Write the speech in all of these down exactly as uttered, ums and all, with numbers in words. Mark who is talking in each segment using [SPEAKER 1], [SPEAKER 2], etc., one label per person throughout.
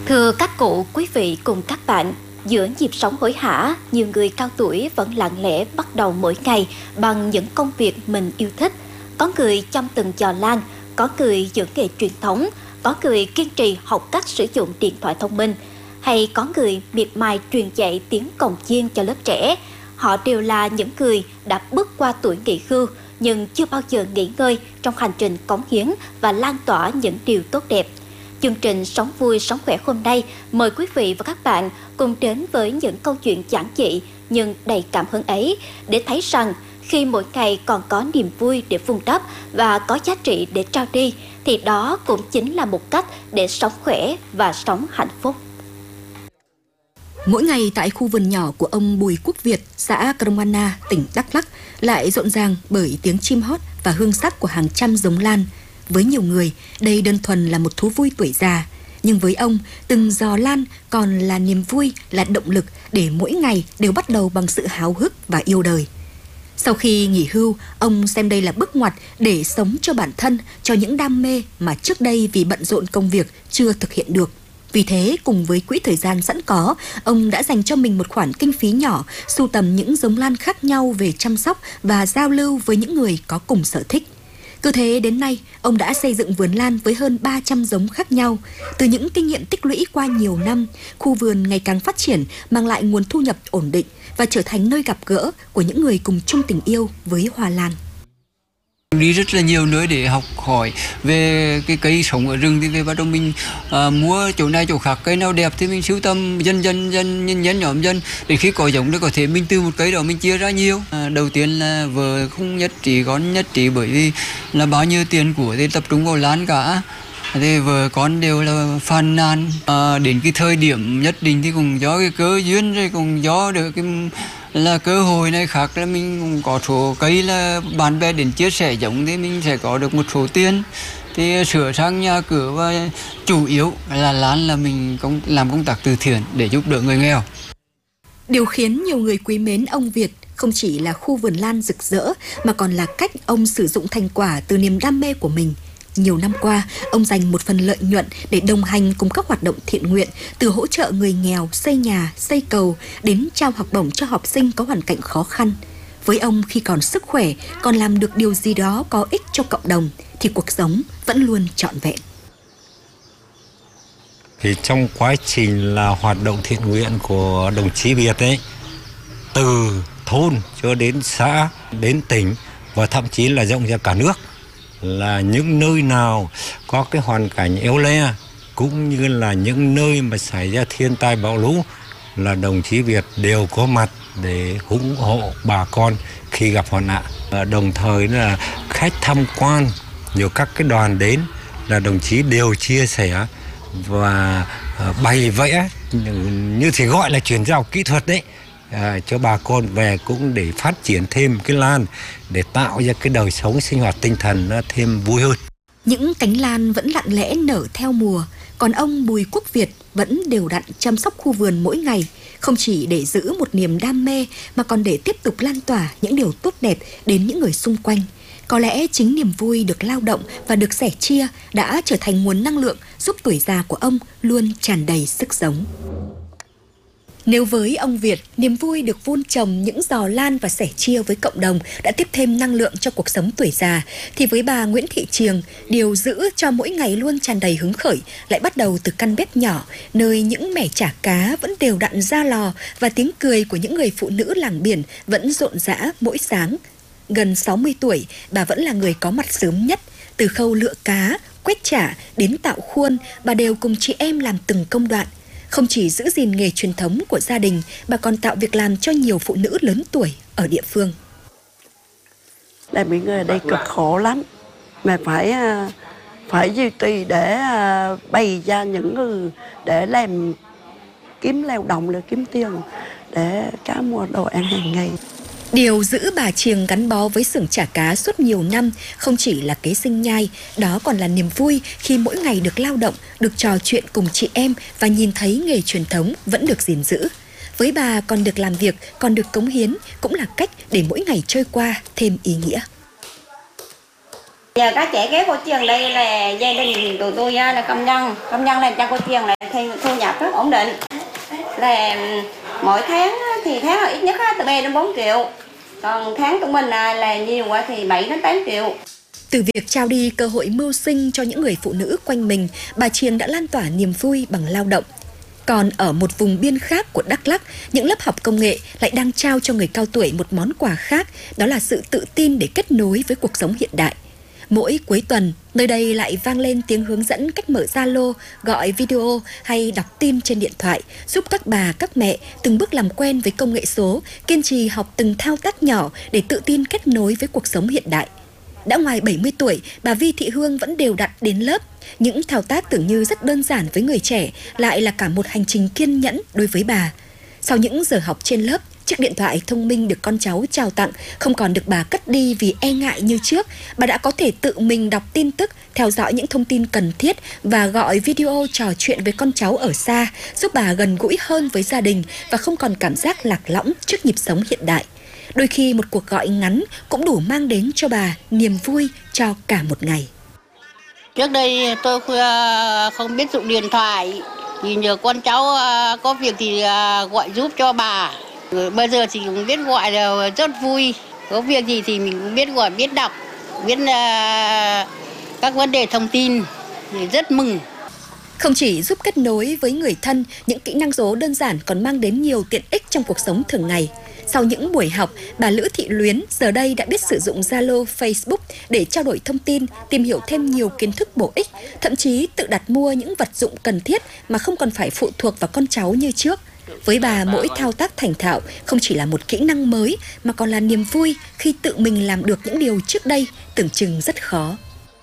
[SPEAKER 1] Thưa các cụ, quý vị cùng các bạn, giữa nhịp sống hối hả, nhiều người cao tuổi vẫn lặng lẽ bắt đầu mỗi ngày bằng những công việc mình yêu thích. Có người chăm từng giò lan, có người giữ nghề truyền thống, có người kiên trì học cách sử dụng điện thoại thông minh, hay có người miệt mài truyền dạy tiếng cồng chiêng cho lớp trẻ. Họ đều là những người đã bước qua tuổi nghỉ hưu nhưng chưa bao giờ nghỉ ngơi trong hành trình cống hiến và lan tỏa những điều tốt đẹp. Chương trình Sống Vui Sống Khỏe hôm nay mời quý vị và các bạn cùng đến với những câu chuyện giản dị nhưng đầy cảm hứng ấy, để thấy rằng khi mỗi ngày còn có niềm vui để vun đắp và có giá trị để trao đi, thì đó cũng chính là một cách để sống khỏe và sống hạnh phúc.
[SPEAKER 2] Mỗi ngày tại khu vườn nhỏ của ông Bùi Quốc Việt, xã Kromana, tỉnh Đắk Lắk lại rộn ràng bởi tiếng chim hót và hương sắc của hàng trăm giống lan. Với nhiều người, đây đơn thuần là một thú vui tuổi già, nhưng với ông, từng giò lan còn là niềm vui, là động lực để mỗi ngày đều bắt đầu bằng sự háo hức và yêu đời. Sau khi nghỉ hưu, ông xem đây là bước ngoặt để sống cho bản thân, cho những đam mê mà trước đây vì bận rộn công việc chưa thực hiện được. Vì thế, cùng với quỹ thời gian sẵn có, ông đã dành cho mình một khoản kinh phí nhỏ, sưu tầm những giống lan khác nhau về chăm sóc và giao lưu với những người có cùng sở thích. Cứ thế đến nay, ông đã xây dựng vườn lan với hơn ba trăm giống khác nhau. Từ những kinh nghiệm tích lũy qua nhiều năm, khu vườn ngày càng phát triển, mang lại nguồn thu nhập ổn định và trở thành nơi gặp gỡ của những người cùng chung tình yêu với hoa lan.
[SPEAKER 3] Đi rất là nhiều nơi để học hỏi về cái cây sống ở rừng, thì về bắt đầu mình à, mua chỗ này chỗ khác, cây nào đẹp thì mình sưu tầm dần dần dần nhân nhân nhóm dần, để khi có giống để có thể mình từ một cây đó mình chia ra nhiều. À, đầu tiên là vợ không nhất trí, con nhất trí, bởi vì là bao nhiêu tiền của thì tập trung vào lan cả. Thì vợ con đều là phàn nàn, à, đến cái thời điểm nhất định thì cũng do cái cơ duyên, rồi cũng do được cái là cơ hội này khác là mình cũng có số cây là bạn bè đến chia sẻ giống thì mình sẽ có được một số tiền, thì sửa sang nhà cửa, và chủ yếu là lan là mình công, làm công tác từ thiện để giúp đỡ người nghèo.
[SPEAKER 2] Điều khiến nhiều người quý mến ông Việt không chỉ là khu vườn lan rực rỡ, mà còn là cách ông sử dụng thành quả từ niềm đam mê của mình. Nhiều năm qua, ông dành một phần lợi nhuận để đồng hành cùng các hoạt động thiện nguyện, từ hỗ trợ người nghèo, xây nhà, xây cầu, đến trao học bổng cho học sinh có hoàn cảnh khó khăn. Với ông, khi còn sức khỏe, còn làm được điều gì đó có ích cho cộng đồng, thì cuộc sống vẫn luôn trọn vẹn.
[SPEAKER 4] Thì trong quá trình là hoạt động thiện nguyện của đồng chí Việt ấy, từ thôn cho đến xã, đến tỉnh và thậm chí là rộng ra cả nước, là những nơi nào có cái hoàn cảnh éo le cũng như là những nơi mà xảy ra thiên tai bão lũ là đồng chí Việt đều có mặt để ủng hộ bà con khi gặp hoạn nạn. Đồng thời là khách tham quan, nhiều các cái đoàn đến là đồng chí đều chia sẻ và bày vẽ, như thì gọi là chuyển giao kỹ thuật đấy, À, cho bà con về, cũng để phát triển thêm cái lan, để tạo ra cái đời sống sinh hoạt tinh thần nó thêm vui hơn.
[SPEAKER 2] Những cánh lan vẫn lặng lẽ nở theo mùa, còn ông Bùi Quốc Việt vẫn đều đặn chăm sóc khu vườn mỗi ngày, không chỉ để giữ một niềm đam mê mà còn để tiếp tục lan tỏa những điều tốt đẹp đến những người xung quanh. Có lẽ chính niềm vui được lao động và được sẻ chia đã trở thành nguồn năng lượng giúp tuổi già của ông luôn tràn đầy sức sống. Nếu với ông Việt, niềm vui được vun trồng những giò lan và sẻ chia với cộng đồng đã tiếp thêm năng lượng cho cuộc sống tuổi già, thì với bà Nguyễn Thị Triềng, điều giữ cho mỗi ngày luôn tràn đầy hứng khởi lại bắt đầu từ căn bếp nhỏ, nơi những mẻ chả cá vẫn đều đặn ra lò và tiếng cười của những người phụ nữ làng biển vẫn rộn rã mỗi sáng. Gần sáu mươi tuổi, bà vẫn là người có mặt sớm nhất. Từ khâu lựa cá, quét chả đến tạo khuôn, bà đều cùng chị em làm từng công đoạn. Không chỉ giữ gìn nghề truyền thống của gia đình, bà còn tạo việc làm cho nhiều phụ nữ lớn tuổi ở địa phương.
[SPEAKER 5] Làm những người ở đây cực khổ lắm, mà phải phải duy trì để bày ra những người để làm kiếm lao động, để kiếm tiền để cá mua đồ ăn hàng ngày.
[SPEAKER 2] Điều giữ bà Triềng gắn bó với xưởng chả cá suốt nhiều năm không chỉ là kế sinh nhai, đó còn là niềm vui khi mỗi ngày được lao động, được trò chuyện cùng chị em và nhìn thấy nghề truyền thống vẫn được gìn giữ. Với bà, còn được làm việc, còn được cống hiến cũng là cách để mỗi ngày trôi qua thêm ý nghĩa.
[SPEAKER 6] Giờ các trẻ ghé cô Chiên đây là gia đình tụi tôi là công nhân, công nhân làm cho cô Chiên là thu nhập rất ổn định. Là mỗi tháng thì tháng là ít nhất từ ba đến bốn triệu, còn tháng của mình là, là nhiều quá thì bảy đến tám triệu.
[SPEAKER 2] Từ việc trao đi cơ hội mưu sinh cho những người phụ nữ quanh mình, bà Chiên đã lan tỏa niềm vui bằng lao động. Còn ở một vùng biên khác của Đắk Lắk, những lớp học công nghệ lại đang trao cho người cao tuổi một món quà khác, đó là sự tự tin để kết nối với cuộc sống hiện đại. Mỗi cuối tuần, nơi đây lại vang lên tiếng hướng dẫn cách mở Zalo, gọi video hay đọc tin trên điện thoại, giúp các bà, các mẹ từng bước làm quen với công nghệ số, kiên trì học từng thao tác nhỏ để tự tin kết nối với cuộc sống hiện đại. Đã ngoài bảy mươi tuổi, bà Vi Thị Hương vẫn đều đặn đến lớp. Những thao tác tưởng như rất đơn giản với người trẻ lại là cả một hành trình kiên nhẫn đối với bà. Sau những giờ học trên lớp, chiếc điện thoại thông minh được con cháu trao tặng không còn được bà cất đi vì e ngại như trước. Bà đã có thể tự mình đọc tin tức, theo dõi những thông tin cần thiết và gọi video trò chuyện với con cháu ở xa, giúp bà gần gũi hơn với gia đình và không còn cảm giác lạc lõng trước nhịp sống hiện đại. Đôi khi một cuộc gọi ngắn cũng đủ mang đến cho bà niềm vui cho cả một ngày.
[SPEAKER 7] Trước đây tôi không biết dùng điện thoại, thì nhờ con cháu có việc thì gọi giúp cho bà. Bây giờ thì cũng biết gọi là rất vui. Có việc gì thì mình cũng biết gọi, biết đọc, biết các vấn đề thông tin, thì rất mừng.
[SPEAKER 2] Không chỉ giúp kết nối với người thân, những kỹ năng số đơn giản còn mang đến nhiều tiện ích trong cuộc sống thường ngày. Sau những buổi học, bà Lữ Thị Luyến giờ đây đã biết sử dụng Zalo, Facebook để trao đổi thông tin, tìm hiểu thêm nhiều kiến thức bổ ích, thậm chí tự đặt mua những vật dụng cần thiết mà không còn phải phụ thuộc vào con cháu như trước. Với bà, mỗi thao tác thành thạo không chỉ là một kỹ năng mới mà còn là niềm vui khi tự mình làm được những điều trước đây tưởng chừng rất khó.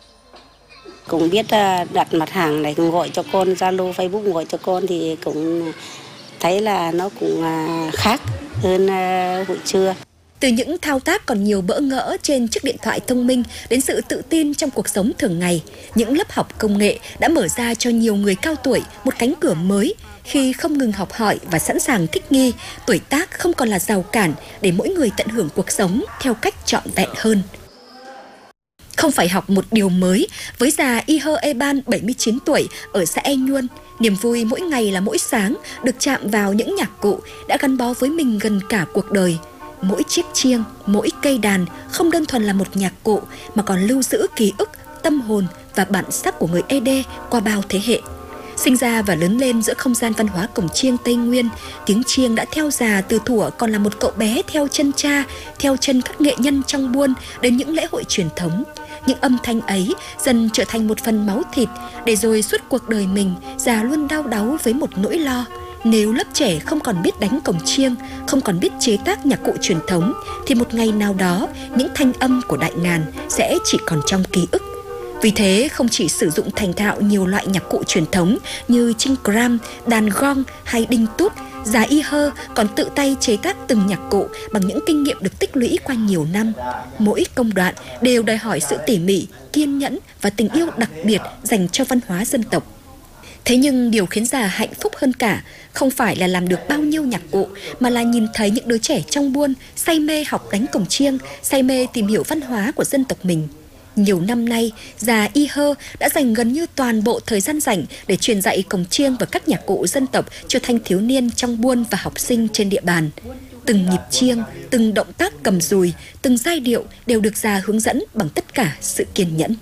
[SPEAKER 8] Cũng biết đặt mặt hàng này, cũng gọi cho con Zalo, Facebook gọi cho con thì cũng thấy là nó cũng khác hơn hồi xưa.
[SPEAKER 2] Từ những thao tác còn nhiều bỡ ngỡ trên chiếc điện thoại thông minh đến sự tự tin trong cuộc sống thường ngày, những lớp học công nghệ đã mở ra cho nhiều người cao tuổi một cánh cửa mới. Khi không ngừng học hỏi và sẵn sàng thích nghi, tuổi tác không còn là rào cản để mỗi người tận hưởng cuộc sống theo cách trọn vẹn hơn. Không phải học một điều mới, với già Y Hơ E Ban bảy mươi chín tuổi ở xã E Nhuân, niềm vui mỗi ngày là mỗi sáng được chạm vào những nhạc cụ đã gắn bó với mình gần cả cuộc đời. Mỗi chiếc chiêng, mỗi cây đàn không đơn thuần là một nhạc cụ mà còn lưu giữ ký ức, tâm hồn và bản sắc của người Ê Đê qua bao thế hệ. Sinh ra và lớn lên giữa không gian văn hóa cổng chiêng Tây Nguyên, tiếng chiêng đã theo già từ thuở còn là một cậu bé theo chân cha, theo chân các nghệ nhân trong buôn đến những lễ hội truyền thống. Những âm thanh ấy dần trở thành một phần máu thịt, để rồi suốt cuộc đời mình, già luôn đau đáu với một nỗi lo. Nếu lớp trẻ không còn biết đánh cổng chiêng, không còn biết chế tác nhạc cụ truyền thống, thì một ngày nào đó, những thanh âm của Đại Ngàn sẽ chỉ còn trong ký ức. Vì thế, không chỉ sử dụng thành thạo nhiều loại nhạc cụ truyền thống như chinh gram, đàn gong hay đinh tút, già Y Hơ còn tự tay chế tác từng nhạc cụ bằng những kinh nghiệm được tích lũy qua nhiều năm. Mỗi công đoạn đều đòi hỏi sự tỉ mỉ, kiên nhẫn và tình yêu đặc biệt dành cho văn hóa dân tộc. Thế nhưng điều khiến già hạnh phúc hơn cả không phải là làm được bao nhiêu nhạc cụ, mà là nhìn thấy những đứa trẻ trong buôn say mê học đánh cổng chiêng, say mê tìm hiểu văn hóa của dân tộc mình. Nhiều năm nay, già Y Hơ đã dành gần như toàn bộ thời gian rảnh để truyền dạy cổng chiêng và các nhạc cụ dân tộc cho thanh thiếu niên trong buôn và học sinh trên địa bàn. Từng nhịp chiêng, từng động tác cầm dùi, từng giai điệu đều được già hướng dẫn bằng tất cả sự kiên nhẫn.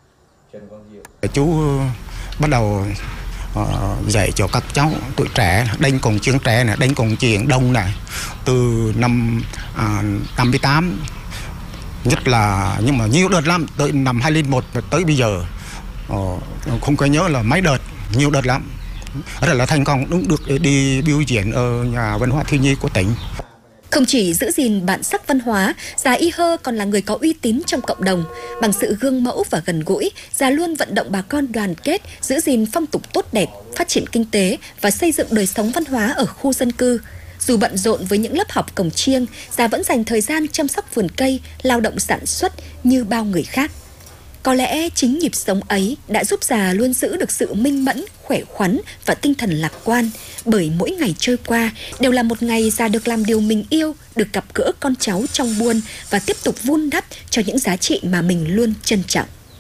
[SPEAKER 9] Chú bắt đầu uh, dạy cho các cháu tuổi trẻ đánh cổng chiêng trẻ này, đánh cổng chiêng đông này từ năm uh, năm mươi tám. Nhất là, nhưng mà nhiều đợt lắm, tới năm hai nghìn không trăm lẻ một tới bây giờ, ờ, không có nhớ là mấy đợt, nhiều đợt lắm. Rất là thành công, đúng được đi biểu diễn ở nhà văn hóa thiếu nhi của tỉnh.
[SPEAKER 2] Không chỉ giữ gìn bản sắc văn hóa, già Y Hơ còn là người có uy tín trong cộng đồng. Bằng sự gương mẫu và gần gũi, già luôn vận động bà con đoàn kết, giữ gìn phong tục tốt đẹp, phát triển kinh tế và xây dựng đời sống văn hóa ở khu dân cư. Dù bận rộn với những lớp học cổng chiêng, già vẫn dành thời gian chăm sóc vườn cây, lao động sản xuất như bao người khác. Có lẽ chính nhịp sống ấy đã giúp già luôn giữ được sự minh mẫn, khỏe khoắn và tinh thần lạc quan, bởi mỗi ngày trôi qua đều là một ngày già được làm điều mình yêu, được gặp gỡ con cháu trong buôn và tiếp tục vun đắp cho những giá trị mà mình luôn trân trọng.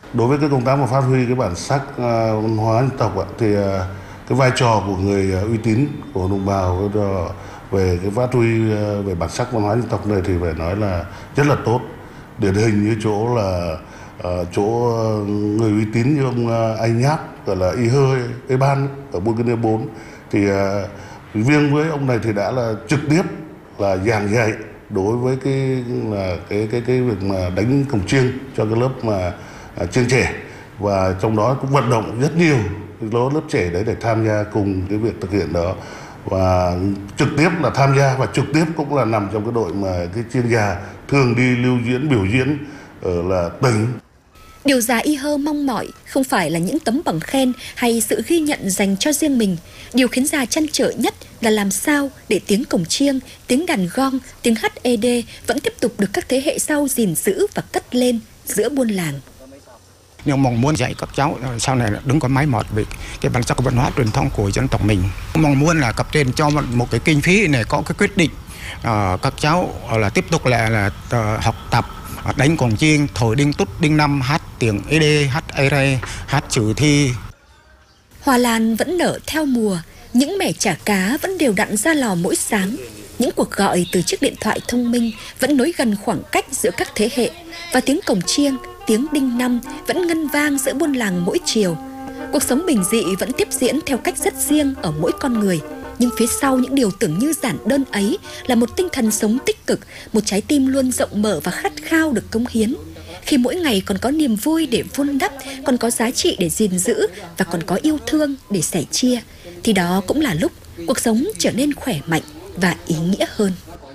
[SPEAKER 10] Đối với cái công tác mà phát huy cái bản sắc uh, văn hóa dân tộc ạ, thì uh, cái vai trò của người uh, uy tín của đồng bào uh, về cái phát huy uh, về bản sắc văn hóa dân tộc này thì phải nói là rất là tốt. Điển hình như chỗ là uh, chỗ uh, người uy tín như ông uh, Anh Nháp, gọi là Y Hơi Ê Ban ở Buôn Cơn bốn, thì uh, riêng với ông này thì đã là trực tiếp là giảng dạy đối với cái là cái cái cái việc mà đánh cổng chiêng cho cái lớp mà uh, chiêng trẻ, và trong đó cũng vận động rất nhiều lớp lớp trẻ đấy để tham gia cùng cái việc thực hiện đó, và trực tiếp là tham gia và trực tiếp cũng là nằm trong cái đội mà cái chiêng già thường đi lưu diễn biểu diễn ở là tỉnh.
[SPEAKER 2] Điều già Y Hơ mong mỏi không phải là những tấm bằng khen hay sự ghi nhận dành cho riêng mình. Điều khiến già trăn trở nhất là làm sao để tiếng cổng chiêng, tiếng đàn gong, tiếng hát ê đê vẫn tiếp tục được các thế hệ sau gìn giữ và cất lên giữa buôn làng.
[SPEAKER 9] Nhưng mong muốn dạy các cháu sau này đừng có mái mọt về cái bản sắc văn hóa truyền thống của dân tộc mình. Mong muốn là cấp trên cho một cái kinh phí này có cái quyết định uh, các cháu là tiếp tục là, là uh, học tập đánh cổng chiêng, thổi đinh tút, đinh năm, hát tiếng ê đê, hát ê rê, hát chữ thi.
[SPEAKER 2] Hoa lan vẫn nở theo mùa, những mẻ chả cá vẫn đều đặn ra lò mỗi sáng. Những cuộc gọi từ chiếc điện thoại thông minh vẫn nối gần khoảng cách giữa các thế hệ, và tiếng cổng chiêng, tiếng đinh năm vẫn ngân vang giữa buôn làng mỗi chiều. Cuộc sống bình dị vẫn tiếp diễn theo cách rất riêng ở mỗi con người, nhưng phía sau những điều tưởng như giản đơn ấy là một tinh thần sống tích cực, một trái tim luôn rộng mở và khát khao được cống hiến. Khi mỗi ngày còn có niềm vui để vun đắp, còn có giá trị để gìn giữ và còn có yêu thương để sẻ chia, thì đó cũng là lúc cuộc sống trở nên khỏe mạnh và ý nghĩa hơn.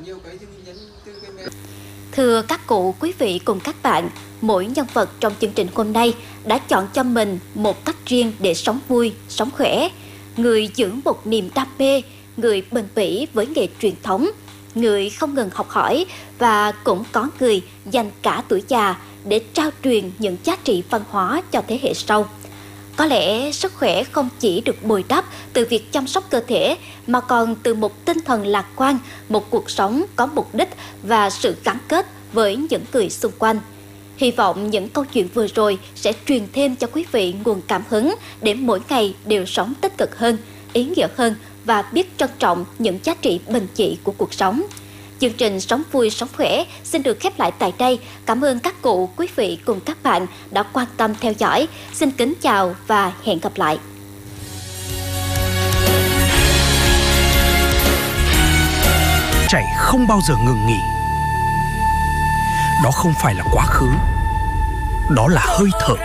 [SPEAKER 1] Thưa các cụ, quý vị cùng các bạn, mỗi nhân vật trong chương trình hôm nay đã chọn cho mình một cách riêng để sống vui, sống khỏe. Người giữ một niềm đam mê, người bền bỉ với nghề truyền thống, người không ngừng học hỏi, và cũng có người dành cả tuổi già để trao truyền những giá trị văn hóa cho thế hệ sau. Có lẽ sức khỏe không chỉ được bồi đắp từ việc chăm sóc cơ thể, mà còn từ một tinh thần lạc quan, một cuộc sống có mục đích và sự gắn kết với những người xung quanh. Hy vọng những câu chuyện vừa rồi sẽ truyền thêm cho quý vị nguồn cảm hứng để mỗi ngày đều sống tích cực hơn, ý nghĩa hơn và biết trân trọng những giá trị bình dị của cuộc sống. Chương trình Sống Vui Sống Khỏe xin được khép lại tại đây. Cảm ơn các cụ, quý vị cùng các bạn đã quan tâm theo dõi. Xin kính chào và hẹn gặp lại.
[SPEAKER 11] Chảy không bao giờ ngừng nghỉ. Đó không phải là quá khứ, đó là hơi thở